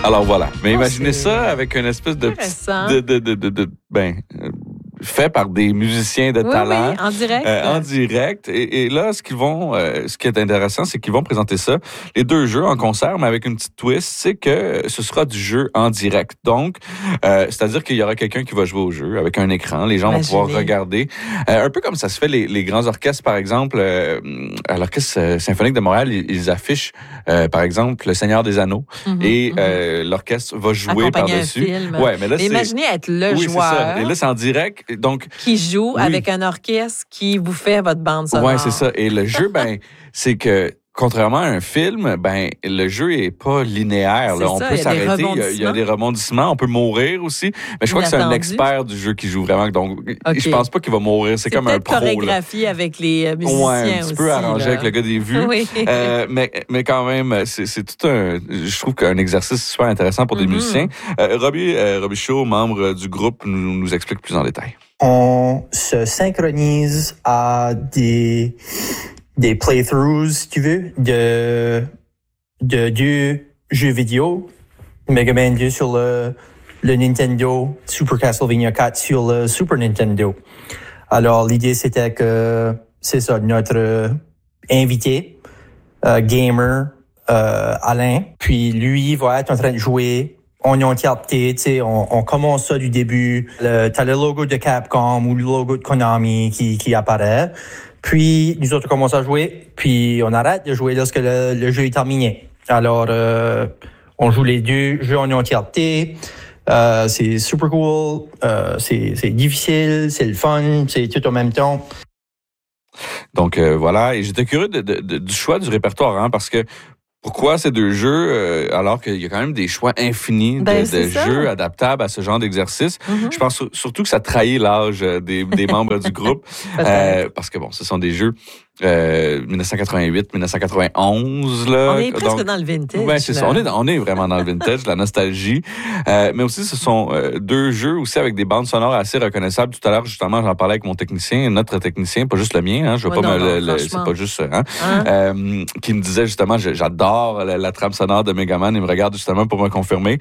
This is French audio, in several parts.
Alors voilà. Mais imaginez ça avec une espèce de fait par des musiciens de talent. Oui, en direct. En direct. Et là, ce qui est intéressant, c'est qu'ils vont présenter ça, les deux jeux en concert, mais avec une petite twist, c'est que ce sera du jeu en direct. Donc, c'est-à-dire qu'il y aura quelqu'un qui va jouer au jeu avec un écran. Les gens vont pouvoir regarder. Un peu comme ça se fait les grands orchestres, par exemple, à l'Orchestre symphonique de Montréal, ils affichent, par exemple, Le Seigneur des Anneaux. Et l'orchestre va jouer par-dessus. Ouais, mais là, imaginez être le joueur. C'est ça. Et là, c'est en direct. Donc, qui joue avec un orchestre qui vous fait votre bande sonore. Oui, c'est ça. Et le jeu, c'est que contrairement à un film, le jeu est pas linéaire. Là. On peut s'arrêter, il y a des rebondissements, on peut mourir aussi. Mais je crois que c'est un expert du jeu qui joue vraiment. Donc, je pense pas qu'il va mourir. C'est comme un pro. Chorégraphie avec les musiciens un petit peu arrangé avec le gars des vues. Oui. Mais quand même, c'est tout je trouve qu'un exercice super intéressant pour des musiciens. Robbie Shaw, membre du groupe, nous explique plus en détail. On se synchronise à des playthroughs, si tu veux, de deux jeux vidéo. Mega Man 2 sur le Nintendo, Super Castlevania 4 sur le Super Nintendo. Alors, l'idée, c'était que, c'est ça, notre invité, gamer, Alain, puis lui va être en train de jouer en entièreté, tu sais, on commence ça du début. T'as le logo de Capcom ou le logo de Konami qui apparaît. Puis, nous autres, on commence à jouer, puis on arrête de jouer lorsque le jeu est terminé. Alors, on joue les deux jeux en entièreté. C'est super cool. C'est difficile, c'est le fun, c'est tout en même temps. Donc, voilà. Et j'étais curieux du choix du répertoire, parce que pourquoi ces deux jeux, alors qu'il y a quand même des choix infinis de jeux adaptables à ce genre d'exercice? Je pense surtout que ça trahit l'âge des membres du groupe. Parce que, ce sont des jeux 1988, 1991. Là. On est presque dans le vintage. Oui, c'est ça. On est vraiment dans le vintage, la nostalgie. Mais aussi, ce sont deux jeux aussi avec des bandes sonores assez reconnaissables. Tout à l'heure, justement, j'en parlais avec mon technicien, notre technicien, pas juste le mien. Je veux c'est pas juste qui me disait justement, j'adore la trame sonore de Megaman. Il me regarde justement pour me confirmer.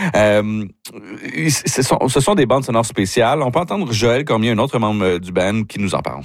Ce sont des bandes sonores spéciales. On peut entendre Joël Cormier, un autre membre du band, qui nous en parle.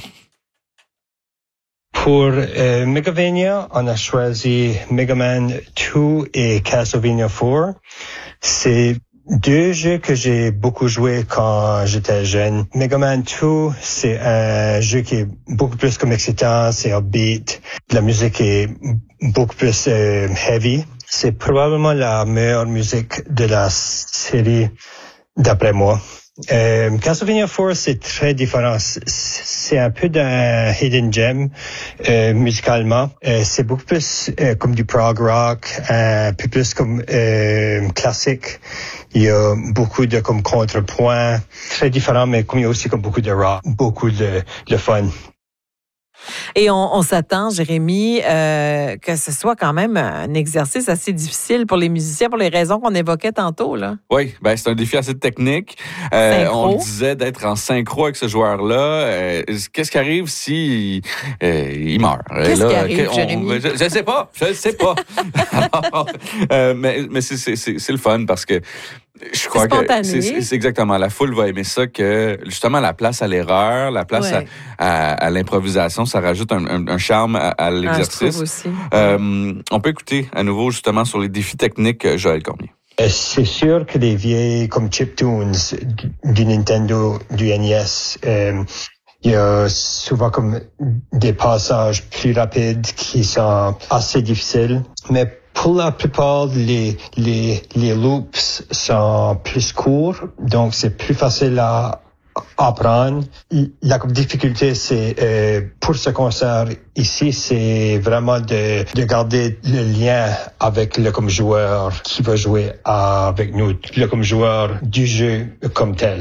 Pour Megamania, on a choisi Mega Man 2 et Castlevania 4. C'est deux jeux que j'ai beaucoup joué quand j'étais jeune. Mega Man 2, c'est un jeu qui est beaucoup plus comme excitant, c'est upbeat. La musique est beaucoup plus heavy. C'est probablement la meilleure musique de la série, d'après moi. Castlevania 4, c'est très différent. C'est un peu d'un hidden gem musicalement. C'est beaucoup plus comme du prog rock, un peu plus comme classique. Il y a beaucoup de comme contrepoints, très différent, mais comme il y a aussi comme beaucoup de rock, beaucoup de fun. Et on s'attend, Jérémy, que ce soit quand même un exercice assez difficile pour les musiciens, pour les raisons qu'on évoquait tantôt, là. Oui, c'est un défi assez technique. On disait d'être en synchro avec ce joueur-là. Qu'est-ce qui arrive si il meurt? Qu'est-ce qui arrive, Jérémy? Je ne sais pas. Alors, mais c'est le fun parce que je crois que c'est exactement. La foule va aimer ça, que justement la place à l'erreur, la place à l'improvisation, ça rajoute un charme à l'exercice. Aussi. On peut écouter à nouveau justement sur les défis techniques Joël Cormier. C'est sûr que les vieilles comme chiptunes du Nintendo, du NES, il y a souvent comme des passages plus rapides qui sont assez difficiles, mais pour la plupart, les loops sont plus courts, donc c'est plus facile à apprendre. La difficulté, c'est pour ce concert ici, c'est vraiment de garder le lien avec le comme joueur qui va jouer avec nous, le comme joueur du jeu comme tel.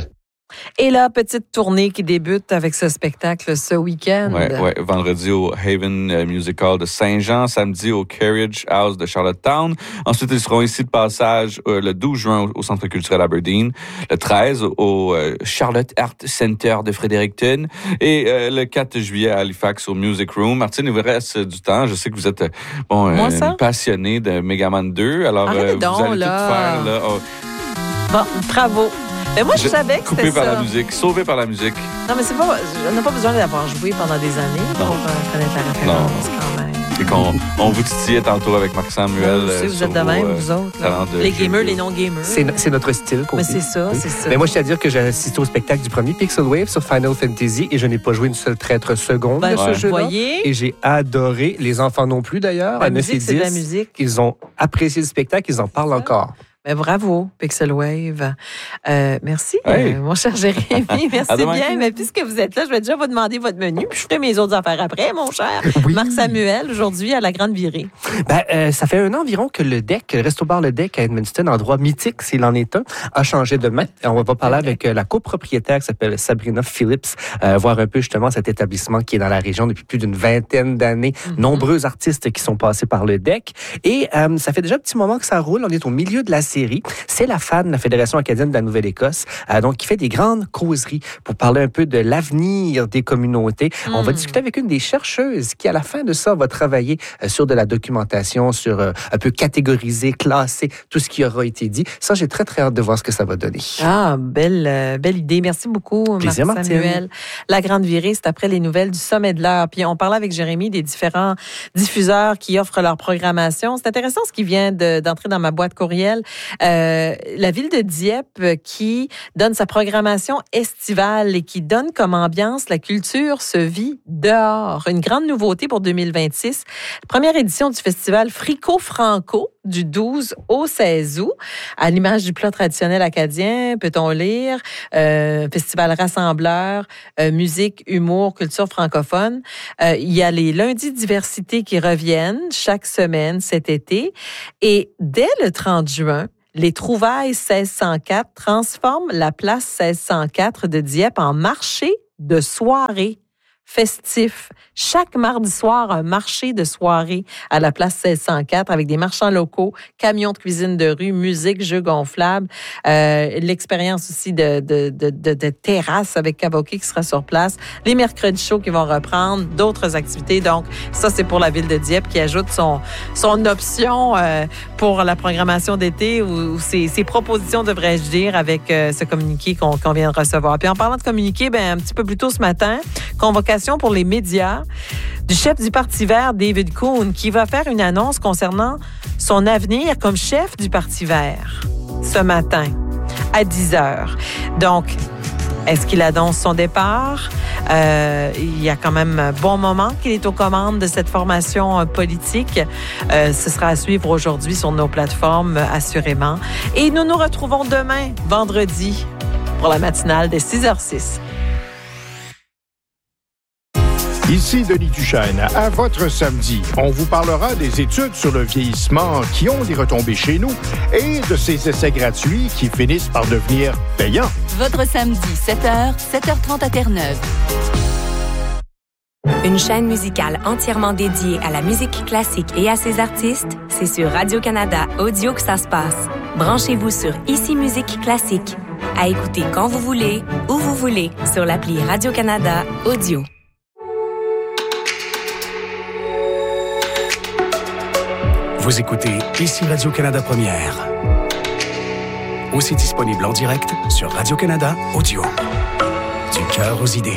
Et la petite tournée qui débute avec ce spectacle ce week-end. Ouais. Vendredi au Haven Music Hall de Saint-Jean, samedi au Carriage House de Charlottetown. Ensuite, ils seront ici de passage le 12 juin au Centre culturel Aberdeen, le 13 au Charlotte Art Center de Fredericton et le 4 juillet à Halifax au Music Room. Martine, il vous reste du temps. Je sais que vous êtes passionné de Megaman 2. Alors, vous allez tout faire. Là. Oh. Bon, bravo. Mais moi, je savais que c'était ça. Coupé par la musique, sauvé par la musique. Non, mais c'est pas... On n'a pas besoin d'avoir joué pendant des années pour connaître la référence quand même. Et qu'on vous titillait tantôt avec Marc Samuel. Vous êtes de même, vous autres. Les gamers, les non-gamers. C'est notre style. Mais c'est ça, c'est ça. Mais moi, je tiens à dire que j'ai assisté au spectacle du premier Pixel Wave sur Final Fantasy et je n'ai pas joué une seule traître seconde de ce jeu-là. Et j'ai adoré. Les enfants non plus, d'ailleurs. La musique, c'est de la musique. Ils ont apprécié le spectacle, ils en parlent encore. Ben, bravo, Pixel Wave. Merci, mon cher Jérémy. Merci bien. Mais puisque vous êtes là, je vais déjà vous demander votre menu, puis je ferai mes autres affaires après, mon cher. Oui. Marc Samuel, aujourd'hui, à la Grande Virée. Ça fait un an environ que le Resto-Bar Le Deck à Edmundston, endroit mythique, s'il en est un, a changé de main. On va parler avec la copropriétaire qui s'appelle Sabrina Phillips, voir un peu justement cet établissement qui est dans la région depuis plus d'une vingtaine d'années. Nombreux artistes qui sont passés par Le Deck. Et ça fait déjà un petit moment que ça roule. On est au milieu de la série. C'est la FAN, la Fédération acadienne de la Nouvelle-Écosse, donc qui fait des grandes causeries pour parler un peu de l'avenir des communautés. On va discuter avec une des chercheuses qui, à la fin de ça, va travailler sur de la documentation, sur un peu catégoriser, classer tout ce qui aura été dit. Ça, j'ai très, très hâte de voir ce que ça va donner. Ah, belle idée. Merci beaucoup, Plaisir, Marc Samuel. La Grande Virée, c'est après les nouvelles du Sommet de l'heure. Puis on parlait avec Jérémy des différents diffuseurs qui offrent leur programmation. C'est intéressant ce qui vient d'entrer dans ma boîte courriel. La ville de Dieppe qui donne sa programmation estivale et qui donne comme ambiance la culture se vit dehors. Une grande nouveauté pour 2026. Première édition du festival Frico-Franco du 12 au 16 août. À l'image du plat traditionnel acadien, peut-on lire, festival rassembleur, musique, humour, culture francophone. Il y a les lundis diversité qui reviennent chaque semaine cet été. Et dès le 30 juin, les trouvailles 1604 transforment la place 1604 de Dieppe en marché de soirée festif. Chaque mardi soir, un marché de soirée à la place 1604 avec des marchands locaux, camions de cuisine de rue, musique, jeux gonflables, l'expérience aussi de terrasse avec karaoké qui sera sur place, les mercredis chauds qui vont reprendre, d'autres activités. Donc, ça, c'est pour la ville de Dieppe qui ajoute son option pour la programmation d'été ou ses propositions, devrais-je dire, avec ce communiqué qu'on vient de recevoir. Puis en parlant de communiqué, un petit peu plus tôt ce matin, convocation pour les médias du chef du Parti vert, David Coon, qui va faire une annonce concernant son avenir comme chef du Parti vert ce matin à 10h. Donc, est-ce qu'il annonce son départ? Il y a quand même un bon moment qu'il est aux commandes de cette formation politique. Ce sera à suivre aujourd'hui sur nos plateformes, assurément. Et nous nous retrouvons demain, vendredi, pour la matinale de 6h06. Ici Denis Duchesne, à votre samedi. On vous parlera des études sur le vieillissement qui ont des retombées chez nous et de ces essais gratuits qui finissent par devenir payants. Votre samedi, 7h, 7h30 à Terre-Neuve. Une chaîne musicale entièrement dédiée à la musique classique et à ses artistes, c'est sur Radio-Canada Audio que ça se passe. Branchez-vous sur Ici Musique Classique. À écouter quand vous voulez, où vous voulez, sur l'appli Radio-Canada Audio. Vous écoutez Ici Radio-Canada Première. Aussi disponible en direct sur Radio-Canada Audio. Du cœur aux idées.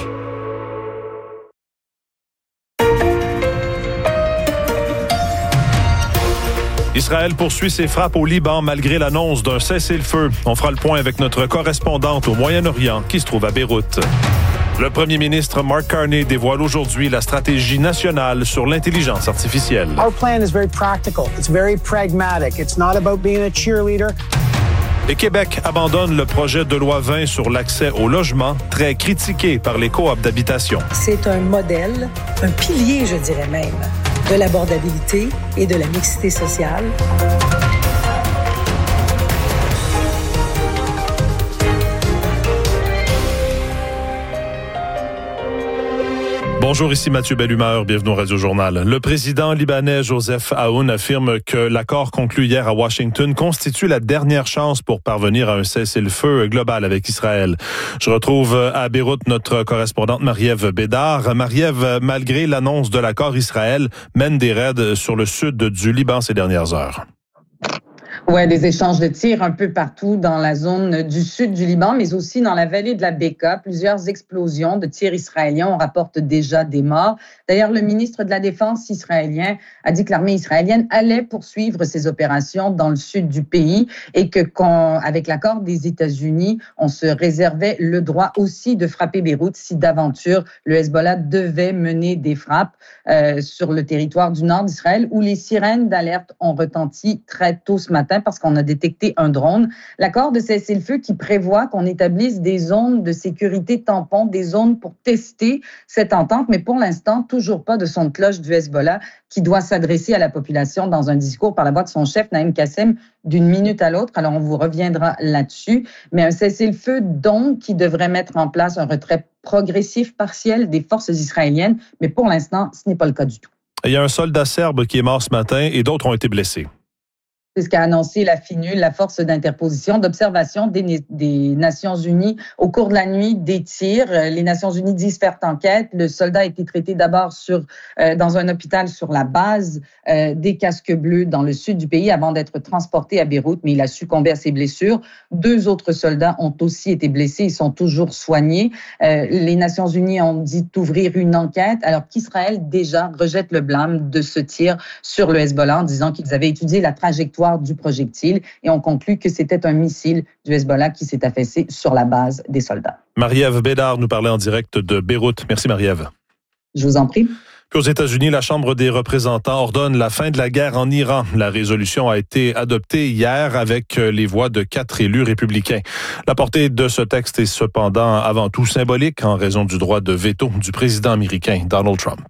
Israël poursuit ses frappes au Liban malgré l'annonce d'un cessez-le-feu. On fera le point avec notre correspondante au Moyen-Orient qui se trouve à Beyrouth. Le premier ministre Mark Carney dévoile aujourd'hui la stratégie nationale sur l'intelligence artificielle. Our plan is very practical. It's very pragmatic. It's not about being a cheerleader. Et Québec abandonne le projet de loi 20 sur l'accès au logement, très critiqué par les coops d'habitation. C'est un modèle, un pilier, je dirais même, de l'abordabilité et de la mixité sociale. Bonjour, ici Mathieu Bellumeur, bienvenue au Radio Journal. Le président libanais Joseph Aoun affirme que l'accord conclu hier à Washington constitue la dernière chance pour parvenir à un cessez-le-feu global avec Israël. Je retrouve à Beyrouth notre correspondante Marie-Ève Bédard. Marie-Ève, malgré l'annonce de l'accord, Israël mène des raids sur le sud du Liban ces dernières heures. Ouais, des échanges de tirs un peu partout dans la zone du sud du Liban, mais aussi dans la vallée de la Beka. Plusieurs explosions de tirs israéliens. On rapporte déjà des morts. D'ailleurs, le ministre de la Défense israélien a dit que l'armée israélienne allait poursuivre ses opérations dans le sud du pays et que, avec l'accord des États-Unis, on se réservait le droit aussi de frapper Beyrouth si d'aventure le Hezbollah devait mener des frappes sur le territoire du nord d'Israël, où les sirènes d'alerte ont retenti très tôt ce matin parce qu'on a détecté un drone. L'accord de cessez-le-feu qui prévoit qu'on établisse des zones de sécurité tampons, des zones pour tester cette entente, mais pour l'instant, toujours pas de son de cloche du Hezbollah qui doit s'adresser à la population dans un discours par la voix de son chef, Naïm Kassem, d'une minute à l'autre. Alors, on vous reviendra là-dessus. Mais un cessez-le-feu, donc, qui devrait mettre en place un retrait progressif, partiel des forces israéliennes. Mais pour l'instant, ce n'est pas le cas du tout. Il y a un soldat serbe qui est mort ce matin et d'autres ont été blessés. C'est ce qu'a annoncé la FINUL, la force d'interposition, d'observation des Nations Unies au cours de la nuit des tirs. Les Nations Unies disent faire enquête. Le soldat a été traité d'abord dans un hôpital sur la base des Casques Bleus dans le sud du pays avant d'être transporté à Beyrouth, mais il a succombé à ses blessures. 2 autres soldats ont aussi été blessés. Ils sont toujours soignés. Les Nations Unies ont dit d'ouvrir une enquête alors qu'Israël déjà rejette le blâme de ce tir sur le Hezbollah en disant qu'ils avaient étudié la trajectoire du projectile et on conclut que c'était un missile du Hezbollah qui s'est affaissé sur la base des soldats. Marie-Ève Bédard nous parlait en direct de Beyrouth. Merci Marie-Ève. Je vous en prie. Puis aux États-Unis, la Chambre des représentants ordonne la fin de la guerre en Iran. La résolution a été adoptée hier avec les voix de 4 élus républicains. La portée de ce texte est cependant avant tout symbolique en raison du droit de veto du président américain Donald Trump.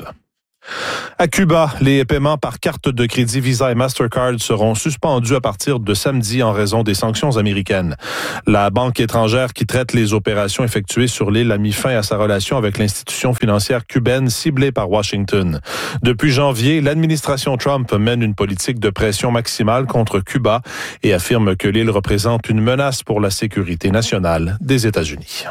À Cuba, les paiements par carte de crédit Visa et Mastercard seront suspendus à partir de samedi en raison des sanctions américaines. La banque étrangère qui traite les opérations effectuées sur l'île a mis fin à sa relation avec l'institution financière cubaine ciblée par Washington. Depuis janvier, l'administration Trump mène une politique de pression maximale contre Cuba et affirme que l'île représente une menace pour la sécurité nationale des États-Unis.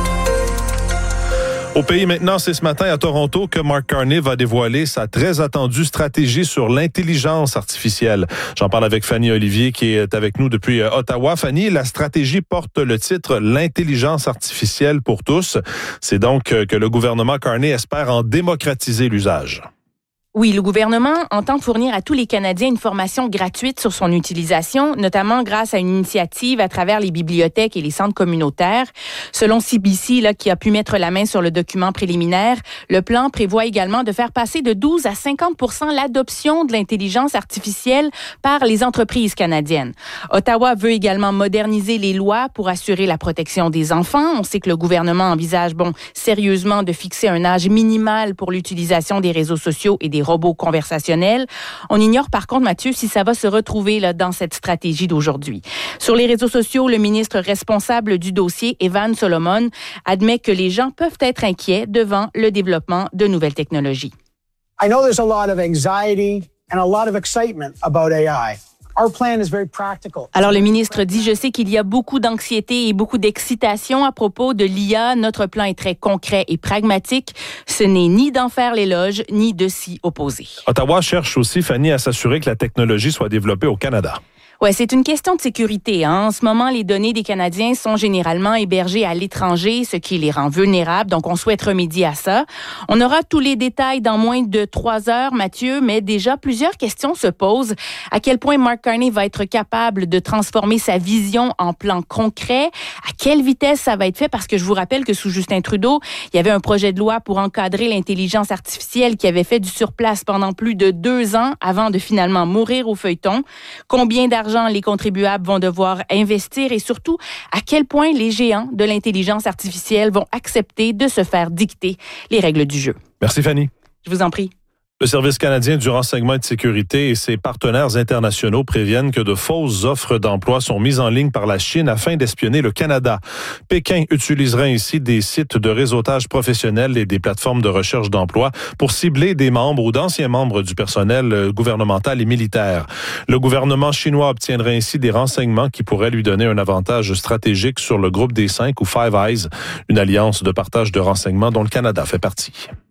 Au pays maintenant, c'est ce matin à Toronto que Mark Carney va dévoiler sa très attendue stratégie sur l'intelligence artificielle. J'en parle avec Fanny Olivier qui est avec nous depuis Ottawa. Fanny, la stratégie porte le titre « L'intelligence artificielle pour tous ». C'est donc que le gouvernement Carney espère en démocratiser l'usage. Oui, le gouvernement entend fournir à tous les Canadiens une formation gratuite sur son utilisation, notamment grâce à une initiative à travers les bibliothèques et les centres communautaires. Selon CBC, qui a pu mettre la main sur le document préliminaire, le plan prévoit également de faire passer de 12 à 50 % l'adoption de l'intelligence artificielle par les entreprises canadiennes. Ottawa veut également moderniser les lois pour assurer la protection des enfants. On sait que le gouvernement envisage, sérieusement de fixer un âge minimal pour l'utilisation des réseaux sociaux et des robots conversationnels. On ignore par contre, Mathieu, si ça va se retrouver dans cette stratégie d'aujourd'hui. Sur les réseaux sociaux, le ministre responsable du dossier, Evan Solomon, admet que les gens peuvent être inquiets devant le développement de nouvelles technologies. I know there's a lot of anxiety and a lot of excitement about AI. Alors, le ministre dit, je sais qu'il y a beaucoup d'anxiété et beaucoup d'excitation à propos de l'IA. Notre plan est très concret et pragmatique. Ce n'est ni d'en faire l'éloge, ni de s'y opposer. Ottawa cherche aussi, Fanny, à s'assurer que la technologie soit développée au Canada. Ouais, c'est une question de sécurité. En ce moment, les données des Canadiens sont généralement hébergées à l'étranger, ce qui les rend vulnérables. Donc, on souhaite remédier à ça. On aura tous les détails dans moins de 3 heures, Mathieu, mais déjà, plusieurs questions se posent. À quel point Mark Carney va être capable de transformer sa vision en plan concret? À quelle vitesse ça va être fait? Parce que je vous rappelle que sous Justin Trudeau, il y avait un projet de loi pour encadrer l'intelligence artificielle qui avait fait du surplace pendant plus de 2 ans avant de finalement mourir au feuilleton. Combien d'argent les contribuables vont devoir investir et surtout à quel point les géants de l'intelligence artificielle vont accepter de se faire dicter les règles du jeu. Merci Fanny. Je vous en prie. Le Service canadien du renseignement et de sécurité et ses partenaires internationaux préviennent que de fausses offres d'emploi sont mises en ligne par la Chine afin d'espionner le Canada. Pékin utilisera ainsi des sites de réseautage professionnel et des plateformes de recherche d'emploi pour cibler des membres ou d'anciens membres du personnel gouvernemental et militaire. Le gouvernement chinois obtiendrait ainsi des renseignements qui pourraient lui donner un avantage stratégique sur le groupe des 5 ou Five Eyes, une alliance de partage de renseignements dont le Canada fait partie.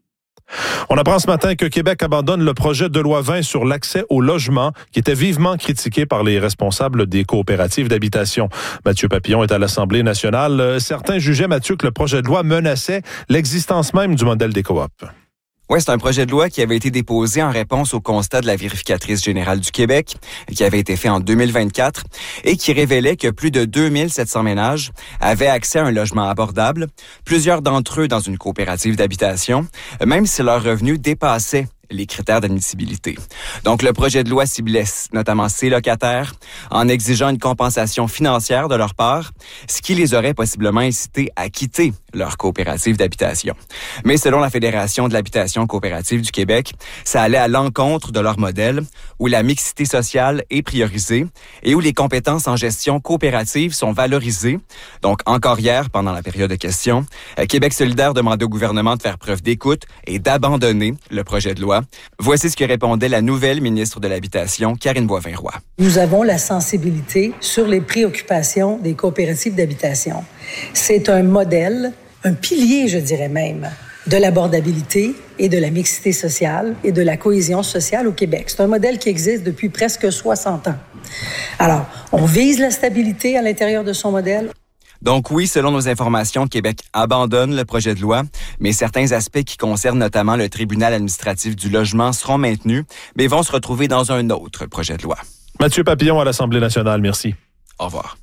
On apprend ce matin que Québec abandonne le projet de loi 20 sur l'accès au logement qui était vivement critiqué par les responsables des coopératives d'habitation. Mathieu Papillon est à l'Assemblée nationale. Certains jugeaient, Mathieu, que le projet de loi menaçait l'existence même du modèle des coops. Oui, c'est un projet de loi qui avait été déposé en réponse au constat de la vérificatrice générale du Québec, qui avait été fait en 2024, et qui révélait que plus de 2700 ménages avaient accès à un logement abordable, plusieurs d'entre eux dans une coopérative d'habitation, même si leurs revenus dépassaient les critères d'admissibilité. Donc, le projet de loi ciblait notamment ces locataires en exigeant une compensation financière de leur part, ce qui les aurait possiblement incités à quitter leur coopérative d'habitation. Mais selon la Fédération de l'habitation coopérative du Québec, ça allait à l'encontre de leur modèle où la mixité sociale est priorisée et où les compétences en gestion coopérative sont valorisées. Donc, encore hier, pendant la période de questions, Québec solidaire demandait au gouvernement de faire preuve d'écoute et d'abandonner le projet de loi. Voici ce que répondait la nouvelle ministre de l'Habitation, Karine Boivin-Roy. Nous avons la sensibilité sur les préoccupations des coopératives d'habitation. C'est un modèle, un pilier, je dirais même, de l'abordabilité et de la mixité sociale et de la cohésion sociale au Québec. C'est un modèle qui existe depuis presque 60 ans. Alors, on vise la stabilité à l'intérieur de son modèle. Donc oui, selon nos informations, Québec abandonne le projet de loi, mais certains aspects qui concernent notamment le tribunal administratif du logement seront maintenus, mais vont se retrouver dans un autre projet de loi. Mathieu Papillon à l'Assemblée nationale, merci. Au revoir.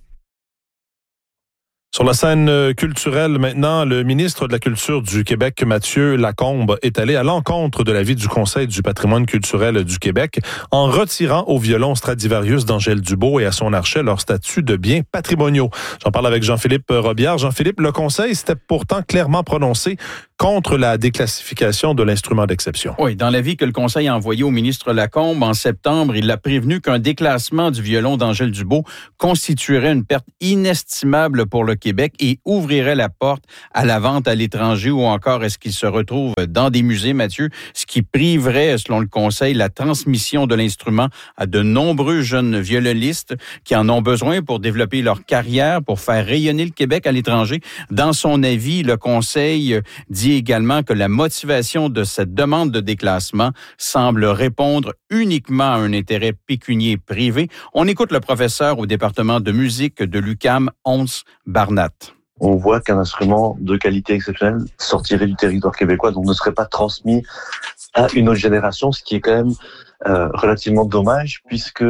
Sur la scène culturelle, maintenant, le ministre de la Culture du Québec, Mathieu Lacombe, est allé à l'encontre de l'avis du Conseil du patrimoine culturel du Québec en retirant au violon Stradivarius d'Angèle Dubois et à son archet leur statut de biens patrimoniaux. J'en parle avec Jean-Philippe Robillard. Jean-Philippe, le Conseil s'était pourtant clairement prononcé contre la déclassification de l'instrument d'exception. Oui, dans l'avis que le Conseil a envoyé au ministre Lacombe en septembre, il l'a prévenu qu'un déclassement du violon d'Angèle Dubois constituerait une perte inestimable pour le Québec et ouvrirait la porte à la vente à l'étranger ou encore est-ce qu'il se retrouve dans des musées, Mathieu, ce qui priverait, selon le Conseil, la transmission de l'instrument à de nombreux jeunes violonistes qui en ont besoin pour développer leur carrière, pour faire rayonner le Québec à l'étranger. Dans son avis, le Conseil dit également que la motivation de cette demande de déclassement semble répondre uniquement à un intérêt pécunier privé. On écoute le professeur au département de musique de l'UQAM, Hans Barnat. On voit qu'un instrument de qualité exceptionnelle sortirait du territoire québécois, donc ne serait pas transmis à une autre génération, ce qui est quand même relativement dommage, puisque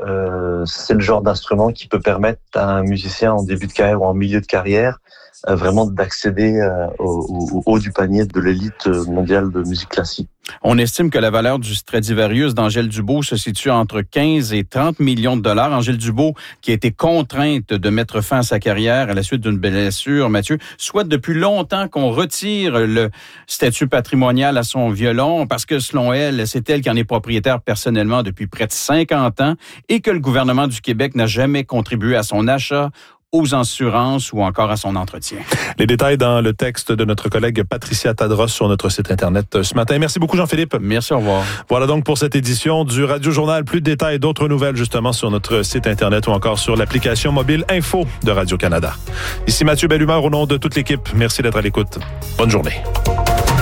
c'est le genre d'instrument qui peut permettre à un musicien en début de carrière ou en milieu de carrière vraiment d'accéder au haut du panier de l'élite mondiale de musique classique. On estime que la valeur du Stradivarius d'Angèle Dubois se situe entre 15 et 30 millions de dollars. Angèle Dubois, qui a été contrainte de mettre fin à sa carrière à la suite d'une blessure, Mathieu, souhaite depuis longtemps qu'on retire le statut patrimonial à son violon parce que, selon elle, c'est elle qui en est propriétaire personnellement depuis près de 50 ans et que le gouvernement du Québec n'a jamais contribué à son achat, aux assurances ou encore à son entretien. Les détails dans le texte de notre collègue Patricia Tadros sur notre site Internet ce matin. Merci beaucoup, Jean-Philippe. Merci, au revoir. Voilà donc pour cette édition du Radio Journal. Plus de détails et d'autres nouvelles justement sur notre site Internet ou encore sur l'application mobile Info de Radio-Canada. Ici Mathieu Bellumeur au nom de toute l'équipe. Merci d'être à l'écoute. Bonne journée.